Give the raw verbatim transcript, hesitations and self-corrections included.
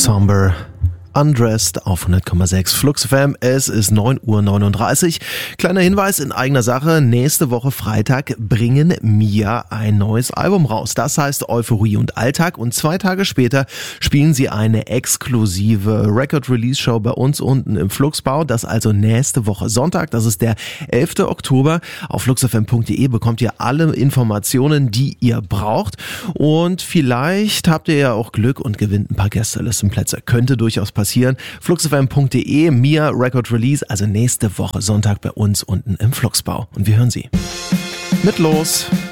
Somber Undressed auf hundert Komma sechs Flux F M. Es ist neun Uhr neununddreißig. Kleiner Hinweis in eigener Sache. Nächste Woche Freitag bringen Mia ein neues Album raus. Das heißt Euphorie und Alltag. Und zwei Tage später spielen sie eine exklusive Record-Release-Show bei uns unten im Fluxbau. Das also nächste Woche Sonntag. Das ist der elfter Oktober. Auf fluxfm punkt de bekommt ihr alle Informationen, die ihr braucht. Und vielleicht habt ihr ja auch Glück und gewinnt ein paar Gästelistenplätze. Könnte durchaus passieren. fluxfm punkt de, Mia Record Release, also nächste Woche Sonntag bei uns unten im Fluxbau. Und wir hören sie. Mit los!